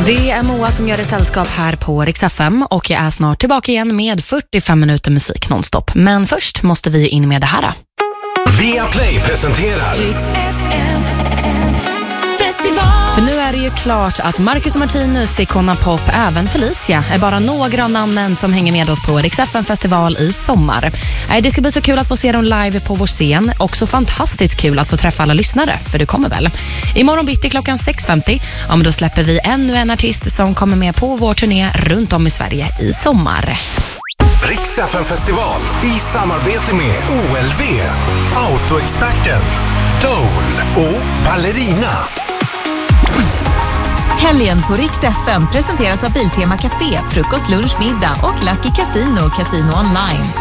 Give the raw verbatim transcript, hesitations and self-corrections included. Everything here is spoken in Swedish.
Det är Moa som gör det sällskap här på Rix F M och jag är snart tillbaka igen med fyrtiofem minuter musik nonstop. Men först måste vi in med det här. Viaplay presenterar Rix F M Festival. För nu är det ju klart att Marcus och Martinus, Icona Pop, även Felicia är bara några av namnen som hänger med oss på Rix F M Festival i sommar. Det ska bli så kul att få se dem live på vår scen. Också fantastiskt kul att få träffa alla lyssnare, för det kommer väl. Imorgon bitti klockan sex femtio, ja, men då släpper vi ännu en artist som kommer med på vår turné runt om i Sverige i sommar. Rix F M Festival i samarbete med O L V, Autoexperten, Dole och Ballerina. Helgen på Rix F M presenteras av Biltema Café, frukost, lunch, middag och Lucky Casino, Casino Online.